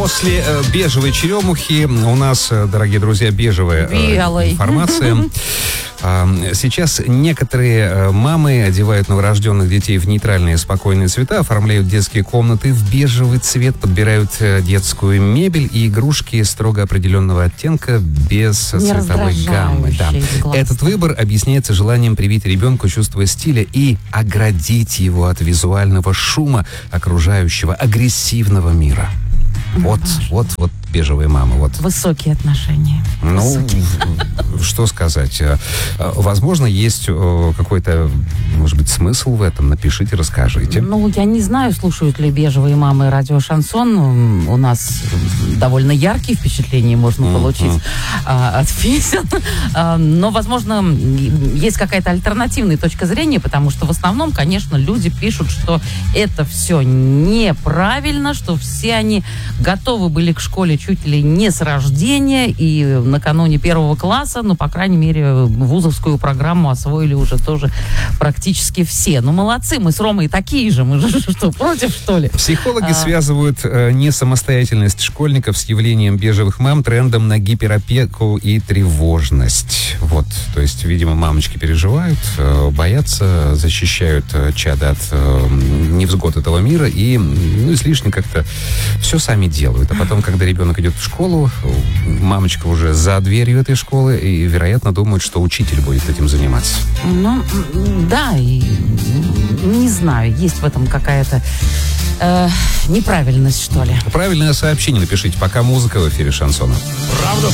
После бежевой черемухи у нас, дорогие друзья, бежевая информация. Сейчас некоторые мамы одевают новорожденных детей в нейтральные спокойные цвета, оформляют детские комнаты в бежевый цвет, подбирают детскую мебель и игрушки строго определенного оттенка без цветовой гаммы. Да. Этот выбор объясняется желанием привить ребенку чувство стиля и оградить его от визуального шума окружающего агрессивного мира. Вот бежевые мамы. Вот. Высокие отношения. Что сказать? Возможно, есть какой-то, может быть, смысл в этом. Напишите, расскажите. Я не знаю, слушают ли бежевые мамы радио «Шансон». У нас довольно яркие впечатления можно получить от песен. Но, возможно, есть какая-то альтернативная точка зрения, потому что в основном, конечно, люди пишут, что это все неправильно, что все они готовы были к школе чуть ли не с рождения, и накануне 1 класса, по крайней мере, вузовскую программу освоили уже тоже практически все. Молодцы, мы с Ромой такие же, мы же что, против, что ли? Психологи связывают несамостоятельность школьников с явлением бежевых мам, трендом на гиперопеку и тревожность. То есть, видимо, мамочки переживают, боятся, защищают чада от невзгод этого мира и излишне как-то все сами делают. А потом, когда ребенок идет в школу, мамочка уже за дверью этой школы и, вероятно, думает, что учитель будет этим заниматься. Да, и не знаю, есть в этом какая-то неправильность, что ли. Правильное сообщение напишите, пока музыка в эфире Шансона. Правда?